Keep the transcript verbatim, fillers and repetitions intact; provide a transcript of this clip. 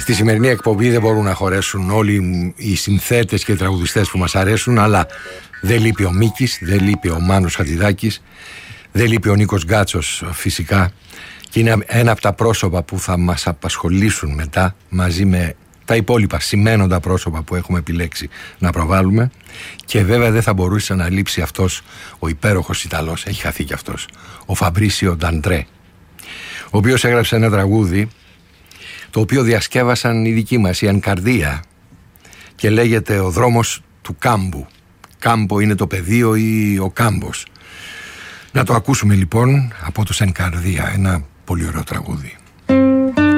Στη σημερινή εκπομπή δεν μπορούν να χωρέσουν όλοι οι συνθέτες και οι τραγουδιστές που μας αρέσουν, αλλά δεν λείπει ο Μίκης, δεν λείπει ο Μάνος Χατζηδάκης, δεν λείπει ο Νίκος Γκάτσος φυσικά, και είναι ένα από τα πρόσωπα που θα μας απασχολήσουν μετά, μαζί με τα υπόλοιπα σημαίνοντα πρόσωπα που έχουμε επιλέξει να προβάλλουμε. Και βέβαια δεν θα μπορούσε να λείψει αυτός ο υπέροχος Ιταλός, έχει χαθεί κι αυτός, ο Φαμπρίσιο Νταντρέ, ο οποίος έγραψε ένα τραγούδι το οποίο διασκεύασαν οι δικοί μας, η Ενκαρδία, και λέγεται «Ο δρόμος του κάμπου». Κάμπο είναι το πεδίο ή ο κάμπος. Να το ακούσουμε λοιπόν από τους Ενκαρδία, ένα πολύ ωραίο τραγούδι.